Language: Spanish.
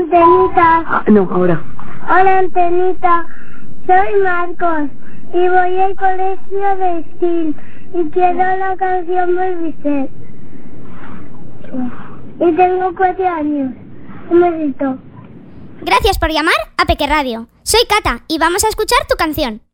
Antenita. No, ahora. Hola, Antenita. Soy Marcos y voy al colegio de Estil y quiero la canción Belvisser. Y tengo 4 años. Un besito. Gracias por llamar a Peque Radio. Soy Cata y vamos a escuchar tu canción.